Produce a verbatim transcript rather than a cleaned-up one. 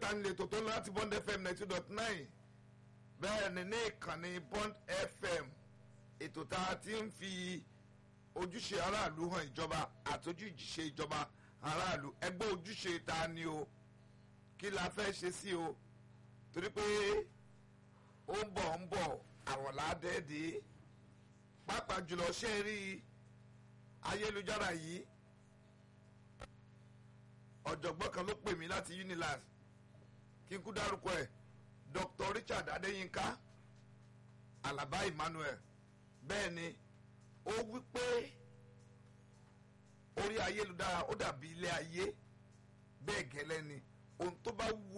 wa nílé tó tó ń lọ láti Bond F M ninety two dot nine bẹ́ẹ̀ ni ní ìkànnì Bond F M ètò tá a ti ń fi ojúṣe aráàlú hàn ìjọba àtòjúṣe ìjọba aráàlú ẹgbẹ́ ojúṣe ta ni o kí la fẹ́ ṣe sí o torí pé ó ń bọ̀ ń bọ̀ àwọn ládẹ́ẹ̀dẹ́ pàápàá jùlọ ṣe rí ayélujára yìí ọ̀jọ̀gbọ́n kan ló pè mí láti Unilag kí n kú dárúkọ ẹ̀ Doctor Richard Adéyínká Alaba Emmanuel bẹ́ẹ̀ ni ó wí pé orí ayélujára ó dàbí ilé ayé bẹ́ẹ̀ gẹ́lẹ́ ni ohun tó bá wù